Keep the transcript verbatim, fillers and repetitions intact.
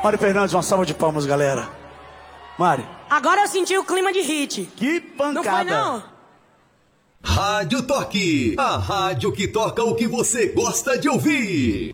Mário Fernandes, uma salva de palmas, galera. Mário. Agora eu senti o clima de hit. Que pancada. Não foi, não? Rádio Toque, a rádio que toca o que você gosta de ouvir.